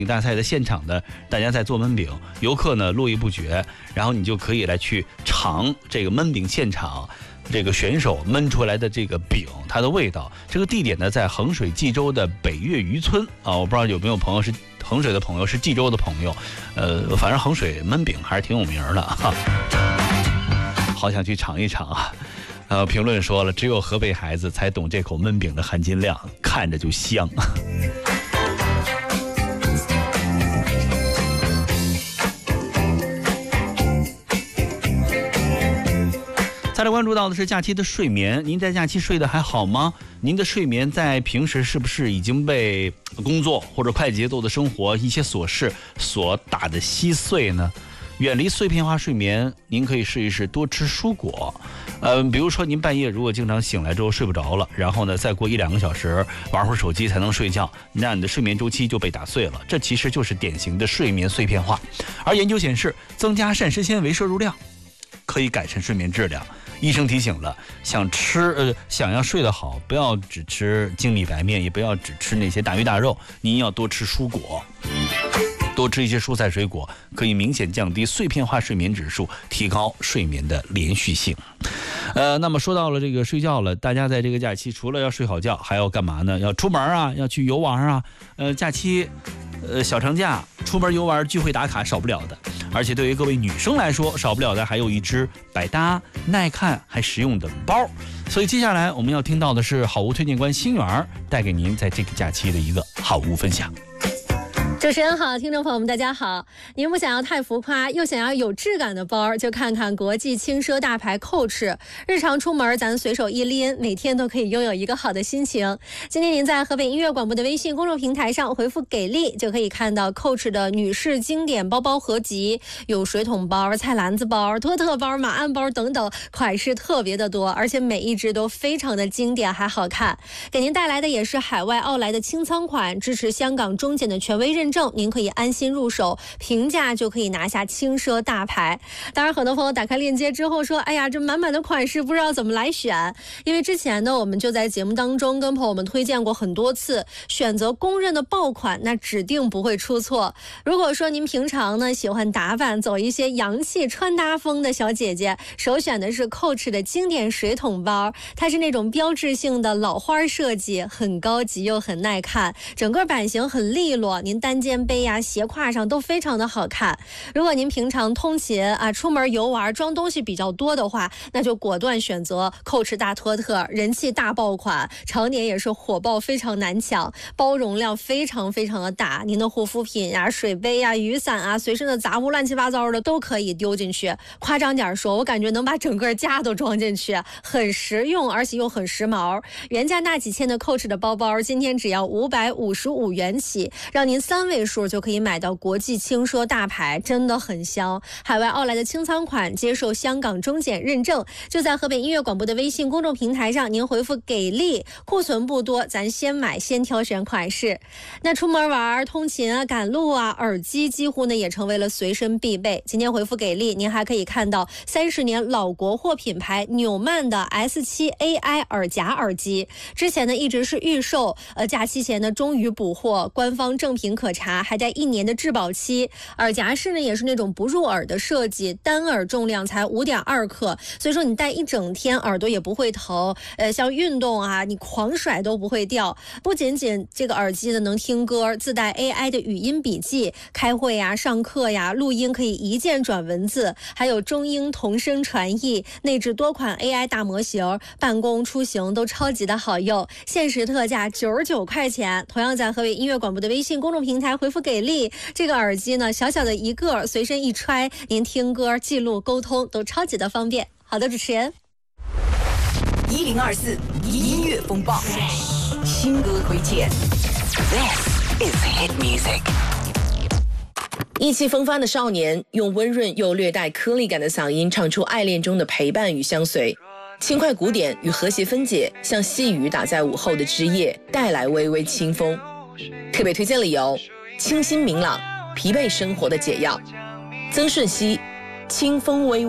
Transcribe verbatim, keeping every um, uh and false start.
大赛的现场的，大家在做焖饼，游客呢络绎不绝，然后你就可以来去尝这个焖饼现场这个选手焖出来的这个饼，它的味道。这个地点呢在衡水冀州的北岳渔村啊，我不知道有没有朋友是衡水的朋友，是冀州的朋友，呃，反正衡水焖饼还是挺有名的哈，好想去尝一尝啊。呃，评论说了，只有河北孩子才懂这口焖饼的含金量，看着就香。再来关注到的是假期的睡眠，您在假期睡得还好吗？您的睡眠在平时是不是已经被工作或者快节奏的生活一些琐事所打得稀碎呢？远离碎片化睡眠，您可以试一试多吃蔬果。呃，比如说您半夜如果经常醒来之后睡不着了，然后呢再过一两个小时玩会儿手机才能睡觉，那你的睡眠周期就被打碎了，这其实就是典型的睡眠碎片化。而研究显示，增加膳食纤维摄入量可以改善睡眠质量。医生提醒了，想吃呃想要睡得好，不要只吃精米白面，也不要只吃那些大鱼大肉，您要多吃蔬果，多吃一些蔬菜水果，可以明显降低碎片化睡眠指数，提高睡眠的连续性。呃，那么说到了这个睡觉了，大家在这个假期除了要睡好觉，还要干嘛呢？要出门啊，要去游玩啊。呃，假期，呃，小长假出门游玩聚会打卡少不了的。而且对于各位女生来说，少不了的还有一只百搭、耐看还实用的包。所以接下来我们要听到的是好物推荐官星源带给您在这个假期的一个好物分享。 主持人好，听众朋友们大家好。您不想要太浮夸又想要有质感的包，就看看国际轻奢大牌 Coach。 日常出门咱随手一拎，每天都可以拥有一个好的心情。今天您在河北音乐广播的微信公众平台上回复给力，就可以看到 Coach 的女士经典包包合集，有水桶包、菜篮子包、托特包、马鞍包等等，款式特别的多，而且每一只都非常的经典还好看。给您带来的也是海外奥莱的清仓款，支持香港中检的权威认证，您可以安心入手，平价就可以拿下轻奢大牌。当然很多朋友打开链接之后说，哎呀，这满满的款式不知道怎么来选。因为之前呢我们就在节目当中跟朋友们推荐过很多次，选择公认的爆款，那指定不会出错。如果说您平常呢喜欢打扮，走一些洋气穿搭风的小姐姐，首选的是 Coach 的经典水桶包，它是那种标志性的老花设计，很高级又很耐看，整个版型很利落，您单肩背呀、斜挎上都非常的好看。如果您平常通勤啊、出门游玩装东西比较多的话，那就果断选择 Coach 大托特，人气大爆款，常年也是火爆，非常难抢，包容量非常非常的大，您的护肤品呀、水杯呀、雨伞啊、随身的杂物乱七八糟的都可以丢进去。夸张点说，我感觉能把整个家都装进去，很实用，而且又很时髦。原价大几千的 Coach 的包包，今天只要五百五十五元起，让您三位数就可以买到国际轻奢大牌，真的很香。海外奥莱的清仓款接受香港中检认证，就在河北音乐广播的微信公众平台上，您回复给力，库存不多，咱先买先挑选款式。那出门玩、通勤啊、赶路啊，耳机几乎呢也成为了随身必备。今天回复给力，您还可以看到三十年老国货品牌纽曼的 S 七 A I 耳夹耳机，之前呢一直是预售，呃，假期前呢终于补货，官方正品可查，还带一年的质保期。耳夹式呢也是那种不入耳的设计，单耳重量才 五点二克，所以说你戴一整天耳朵也不会疼，呃，像运动啊你狂甩都不会掉。不仅仅这个耳机呢能听歌，自带 A I 的语音笔记，开会呀、上课呀、录音可以一键转文字，还有中英同声传译，内置多款 A I 大模型，办公出行都超级的好用。限时特价九十九块钱，同样在河北音乐广播的微信公众平台回复给力，这个耳机呢小小的一个，随身一揣，您听歌、记录、沟通都超级的方便。好的，主持人。 一零二四音乐风暴，新歌推荐。This is hit music。 意气风发的少年，用温润又略带颗粒感的嗓音唱出爱恋中的陪伴与相随。轻快鼓点与和谐分解，像细雨打在午后的枝叶，带来微微清风。特别推荐理由：清新明朗，疲惫生活的解药。曾舜晞，清风微微。